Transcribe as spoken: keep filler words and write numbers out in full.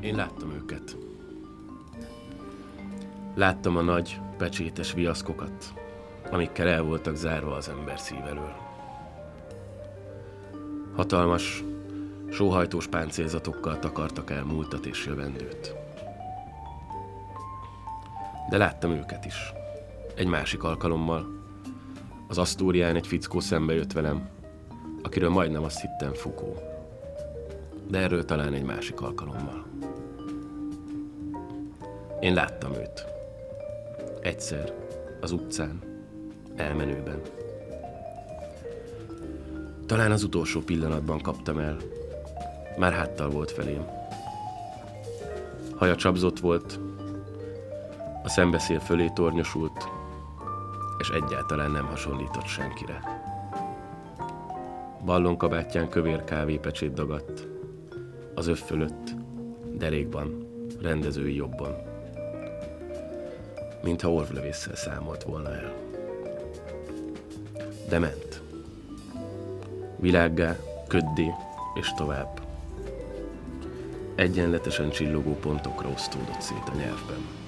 Én láttam őket. Láttam a nagy, pecsétes viaszkokat, amikkel el voltak zárva az ember szív elől. Hatalmas, sóhajtós páncélzatokkal takartak el múltat és jövendőt. De láttam őket is. Egy másik alkalommal. Az Asztórián egy fickó szembe jött velem, akiről majdnem azt hittem Foucault. De erről talán egy másik alkalommal. Én láttam őt. Egyszer, az utcán, elmenőben. Talán az utolsó pillanatban kaptam el. Már háttal volt felém. Haja csapzott volt, a szembeszél fölé tornyosult, és egyáltalán nem hasonlított senkire. Ballonkabátján kövér kávépecsét dagadt, az öv fölött, derékban, rendezői jobban. Mintha orvlövésszel számolt volna el. De ment. Világgá, köddé és tovább. Egyenletesen csillogó pontokra osztódott szét a nyelvben.